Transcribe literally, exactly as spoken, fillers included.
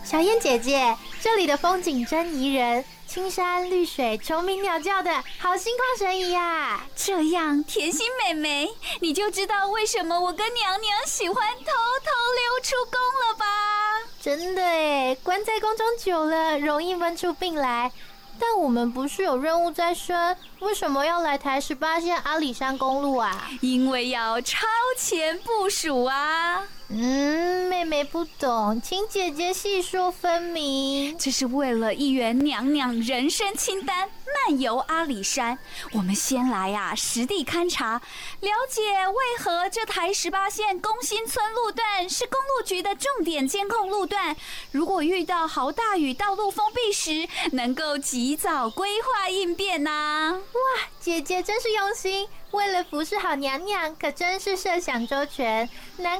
小燕姐姐，这里的风景真宜人，青山绿水，虫鸣鸟叫的，好心旷神怡呀！ 这样，甜心妹妹，你就知道为什么我跟娘娘喜欢偷偷溜出宫了吧？ 真的耶，关在宫中久了，容易闷出病来。但我们不是有任务在身，为什么要来台十八线阿里山公路啊？ 因为要超前部署啊！ 嗯，妹妹不懂，请姐姐细说分明。 这是为了一圆娘娘人生清单，漫游阿里山。我们先来啊，实地勘察，了解为何这台十八线公新村路段是公路局的重点监控路段。如果遇到豪大雨、道路封闭时，能够及早规划应变啊。 哇，姐姐真是用心，为了服侍好娘娘，可真是设想周全。难